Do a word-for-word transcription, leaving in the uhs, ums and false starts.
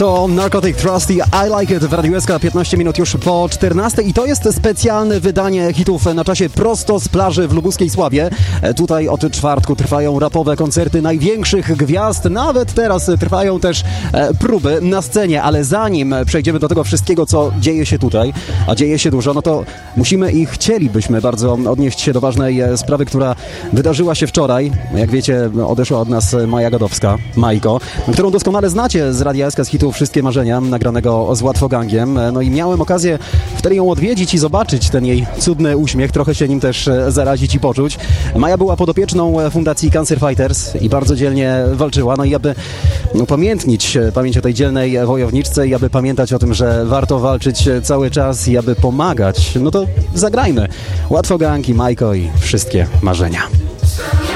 To Narcotic Trusty, I Like It w Radiu S K, piętnaście minut już po czternastej i to jest specjalne wydanie hitów na czasie prosto z plaży w lubuskiej Sławie. Tutaj od czwartku trwają rapowe koncerty największych gwiazd, nawet teraz trwają też próby na scenie, ale zanim przejdziemy do tego wszystkiego, co dzieje się tutaj, a dzieje się dużo, no to musimy i chcielibyśmy bardzo odnieść się do ważnej sprawy, która wydarzyła się wczoraj. Jak wiecie, odeszła od nas Maja Gadowska, Majko, którą doskonale znacie z Radia S K, z hitu Wszystkie Marzenia, nagranego z Łatwogangiem. No i miałem okazję wtedy ją odwiedzić i zobaczyć ten jej cudny uśmiech, trochę się nim też zarazić i poczuć. Maja była podopieczną Fundacji Cancer Fighters i bardzo dzielnie walczyła. No i aby no, pamiętnić pamięć o tej dzielnej wojowniczce i aby pamiętać o tym, że warto walczyć cały czas i aby pomagać, no to zagrajmy Łatwogangi, Majko i Wszystkie Marzenia.